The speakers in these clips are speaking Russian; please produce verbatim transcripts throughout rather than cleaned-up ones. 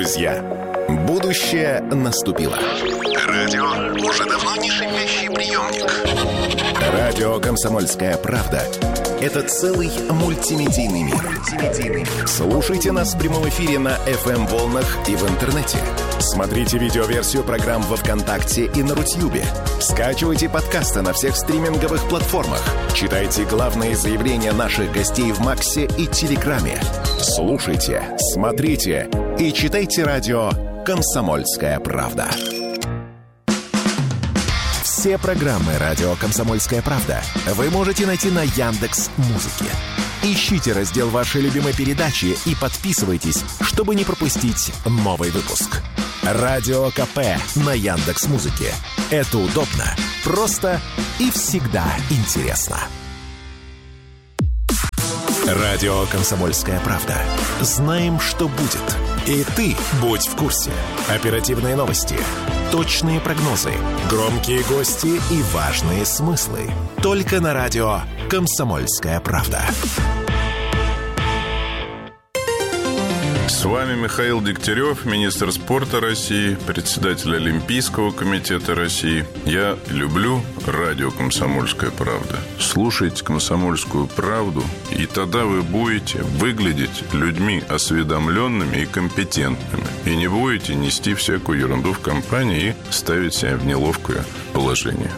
Друзья, будущее наступило. Радио уже давно не шипящий приемник. Радио «Комсомольская правда» — это целый мультимедийный мир. Слушайте нас в прямом эфире на эф эм-волнах и в интернете. Смотрите видеоверсию программ во ВКонтакте и на Рутьюбе. Скачивайте подкасты на всех стриминговых платформах. Читайте главные заявления наших гостей в Максе и Телеграме. Слушайте, смотрите и читайте радио «Комсомольская правда». Все программы радио «Комсомольская правда» вы можете найти на Яндекс.Музыке. Ищите раздел вашей любимой передачи и подписывайтесь, чтобы не пропустить новый выпуск. Радио КП на Яндекс.Музыке. Это удобно, просто и всегда интересно. Радио «Комсомольская правда». Знаем, что будет. И ты будь в курсе. Оперативные новости, точные прогнозы, громкие гости и важные смыслы. Только на радио «Комсомольская правда». С вами Михаил Дегтярев, министр спорта России, председатель Олимпийского комитета России. Я люблю радио «Комсомольская правда». Слушайте «Комсомольскую правду», и тогда вы будете выглядеть людьми осведомленными и компетентными. И не будете нести всякую ерунду в компании и ставить себя в неловкое положение.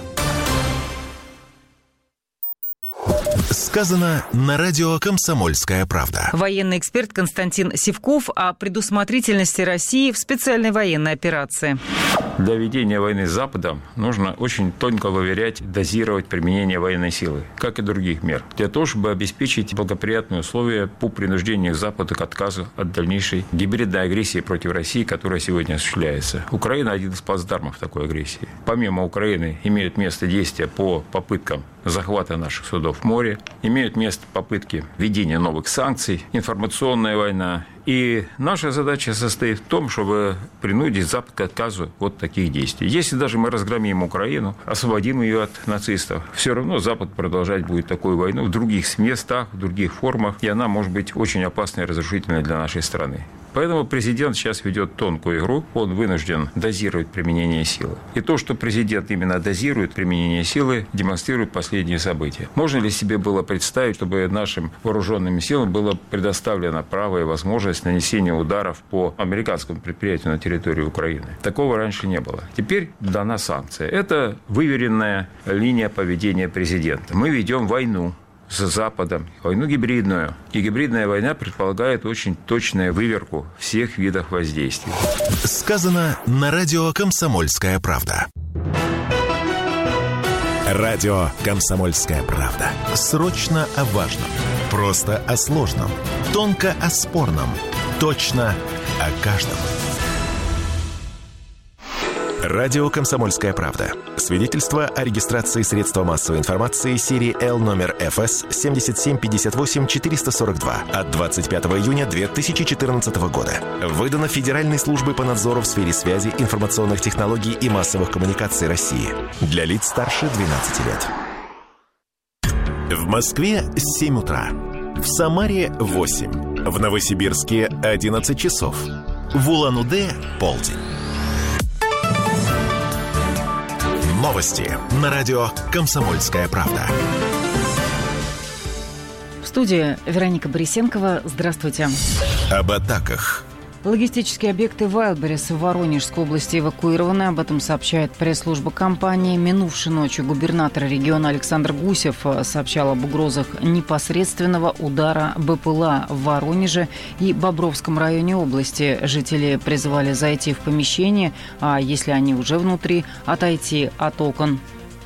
Сказано на радио «Комсомольская правда». Военный эксперт Константин Сивков о предусмотрительности России в специальной военной операции. Для ведения войны с Западом нужно очень тонко выверять, дозировать применение военной силы, как и других мер, для того, чтобы обеспечить благоприятные условия по принуждению Запада к отказу от дальнейшей гибридной агрессии против России, которая сегодня осуществляется. Украина – один из плацдармов такой агрессии. Помимо Украины имеют место действия по попыткам захвата наших судов в море, имеют место попытки введения новых санкций, информационная война. И наша задача состоит в том, чтобы принудить Запад к отказу от таких действий. Если даже мы разгромим Украину, освободим ее от нацистов, все равно Запад продолжать будет такую войну в других местах, в других формах, и она может быть очень опасной и разрушительной для нашей страны. Поэтому президент сейчас ведет тонкую игру, он вынужден дозировать применение силы. И то, что президент именно дозирует применение силы, демонстрирует последние события. Можно ли себе было представить, чтобы нашим вооруженным силам было предоставлено право и возможность нанесения ударов по американскому предприятию на территории Украины? Такого раньше не было. Теперь дана санкция. Это выверенная линия поведения президента. Мы ведем войну с Западом, войну гибридную. И гибридная война предполагает очень точную выверку всех видов воздействия. Сказано на радио «Комсомольская правда». Радио «Комсомольская правда». Срочно о важном. Просто о сложном. Тонко о спорном. Точно о каждом. Радио «Комсомольская правда». Свидетельство о регистрации средства массовой информации серии Л номер эф эс семь семь пять восемь четыре сорок два от двадцать пятого июня две тысячи четырнадцатого года. Выдано Федеральной службой по надзору в сфере связи, информационных технологий и массовых коммуникаций России. Для лиц старше двенадцати лет. В Москве семь утра. В Самаре восемь. В Новосибирске одиннадцать часов. В Улан-Удэ полдень. Новости на радио «Комсомольская правда». В студии Вероника Борисенкова. Здравствуйте. Об атаках. Логистические объекты Wildberries в Воронежской области эвакуированы. Об этом сообщает пресс-служба компании. Минувшей ночью губернатор региона Александр Гусев сообщал об угрозах непосредственного удара БПЛА в Воронеже и Бобровском районе области. Жители призывали зайти в помещение, а если они уже внутри, отойти от окон.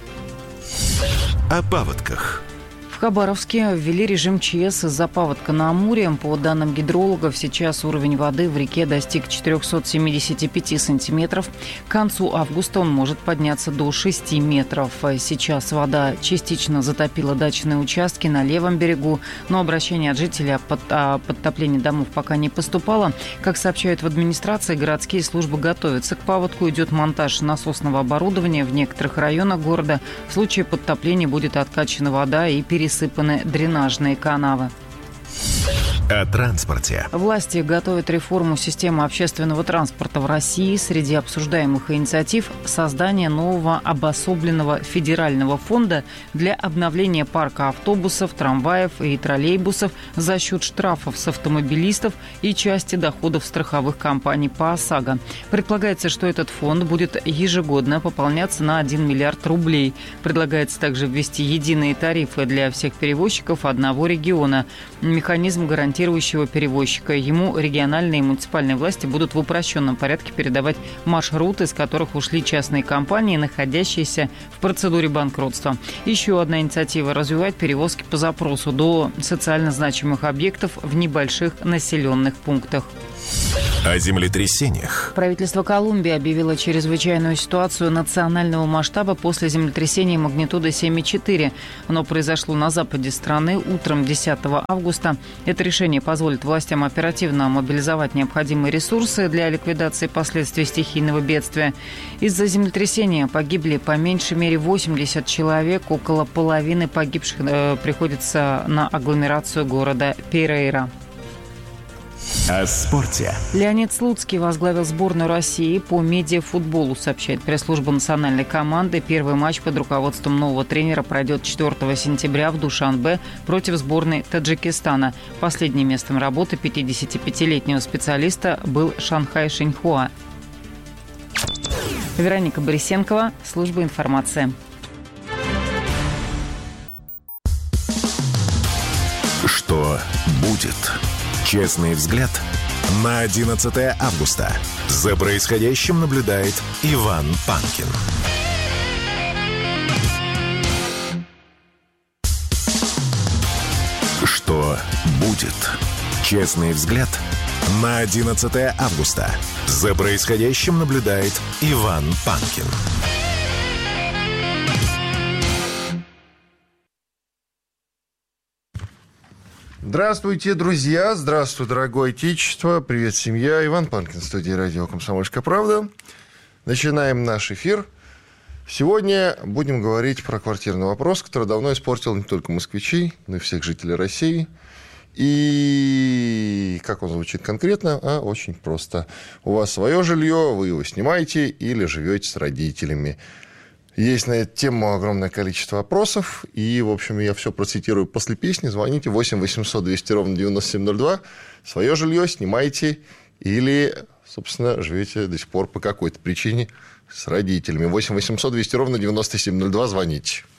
О паводках. В Хабаровске ввели режим ЧС из-за паводка на Амуре. По данным гидрологов, сейчас уровень воды в реке достиг четыреста семьдесят пять сантиметров. К концу августа он может подняться до шести метров. Сейчас вода частично затопила дачные участки на левом берегу, но обращение от жителей о подтоплении домов пока не поступало. Как сообщают в администрации, городские службы готовятся к паводку. Идет монтаж насосного оборудования в некоторых районах города. В случае подтопления будет откачана вода и пересыпаны дренажные канавы. О транспорте. Власти готовят реформу системы общественного транспорта в России. Среди обсуждаемых инициатив – создание нового обособленного федерального фонда для обновления парка автобусов, трамваев и троллейбусов за счет штрафов с автомобилистов и части доходов страховых компаний по ОСАГО. Предполагается, что этот фонд будет ежегодно пополняться на один миллиард рублей. Предлагается также ввести единые тарифы для всех перевозчиков одного региона. Механизм гарантирующего перевозчика. Ему региональные и муниципальные власти будут в упрощенном порядке передавать маршруты, с которых ушли частные компании, находящиеся в процедуре банкротства. Еще одна инициатива – развивать перевозки по запросу до социально значимых объектов в небольших населенных пунктах. О землетрясениях. Правительство Колумбии объявило чрезвычайную ситуацию национального масштаба после землетрясения магнитудой семь и четыре. Оно произошло на западе страны утром десятого августа. Это решение позволит властям оперативно мобилизовать необходимые ресурсы для ликвидации последствий стихийного бедствия. Из-за землетрясения погибли по меньшей мере восемьдесят человек. Около половины погибших э, приходится на агломерацию города Перейра. О спорте. Леонид Слуцкий возглавил сборную России по медиафутболу, сообщает пресс-служба национальной команды. Первый матч под руководством нового тренера пройдет четвёртого сентября в Душанбе против сборной Таджикистана. Последним местом работы пятидесятипятилетнего специалиста был Шанхай Шиньхуа. Вероника Борисенкова, служба информации. Что будет? Честный взгляд на одиннадцатое августа. За происходящим наблюдает Иван Панкин. Что будет? Честный взгляд на одиннадцатое августа. За происходящим наблюдает Иван Панкин. Здравствуйте, друзья! Здравствуй, дорогое отечество! Привет, семья! Иван Панкин, студия радио «Комсомольская правда». Начинаем наш эфир. Сегодня будем говорить про квартирный вопрос, который давно испортил не только москвичей, но и всех жителей России. И как он звучит конкретно? А очень просто. У вас свое жилье, вы его снимаете или живете с родителями. Есть на эту тему огромное количество вопросов, и, в общем, я все процитирую после песни. Звоните восемь восемьсот двести ровно девяносто семь ноль два. Свое жилье снимаете или, собственно, живете до сих пор по какой-то причине с родителями. восемь восемьсот двести ровно девяносто семь ноль два. Звоните.